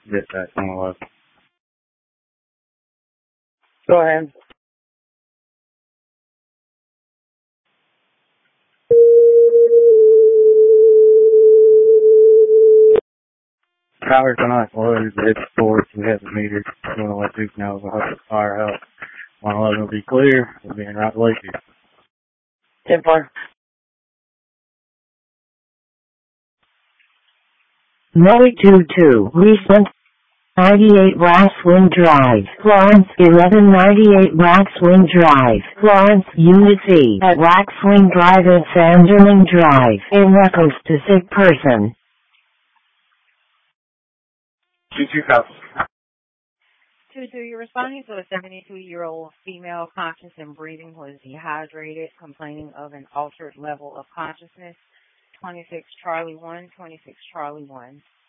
Dispatch 111. Go ahead. Power's not closed. It's forced. We have the meter. We want to let Duke know about the fire help. 111 will be clear. We'll be in right place here. 10-4. 922 recent 98 Waxwing Drive, Florence 1198 Waxwing Drive, Florence Unit C at Waxwing Drive and Sanderling Drive in reference to sick person. 22 cops. 22, you're responding to a 72-year-old female conscious and breathing who is dehydrated, complaining of an altered level of consciousness. 26 Charlie 1, 26 Charlie 1.